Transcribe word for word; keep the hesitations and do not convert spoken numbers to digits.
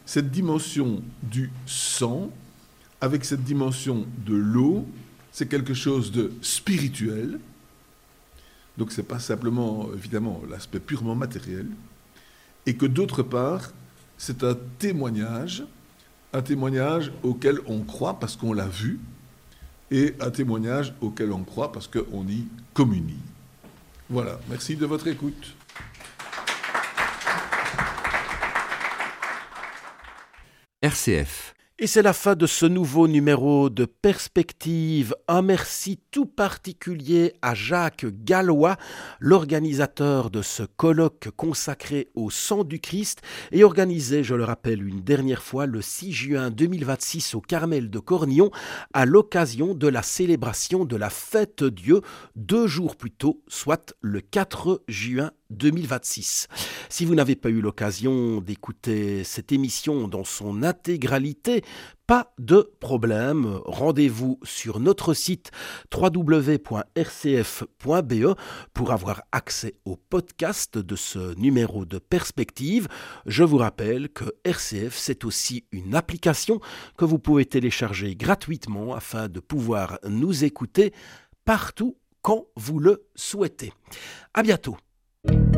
cette dimension du sang, avec cette dimension de l'eau, c'est quelque chose de spirituel. Donc ce n'est pas simplement, évidemment, l'aspect purement matériel. Et que d'autre part, c'est un témoignage, un témoignage auquel on croit parce qu'on l'a vu, et un témoignage auquel on croit parce qu'on y communie. Voilà, merci de votre écoute. R C F. Et c'est la fin de ce nouveau numéro de Perspective. Un merci tout particulier à Jacques Gallois, l'organisateur de ce colloque consacré au sang du Christ et organisé, je le rappelle une dernière fois, le six juin deux mille vingt-six au Carmel de Cornillon à l'occasion de la célébration de la fête Dieu deux jours plus tôt, soit le quatre juin deux mille vingt-six. Si vous n'avez pas eu l'occasion d'écouter cette émission dans son intégralité, pas de problème, rendez-vous sur notre site w w w point r c f point b e pour avoir accès au podcast de ce numéro de Perspective. Je vous rappelle que R C F, c'est aussi une application que vous pouvez télécharger gratuitement afin de pouvoir nous écouter partout quand vous le souhaitez. À bientôt.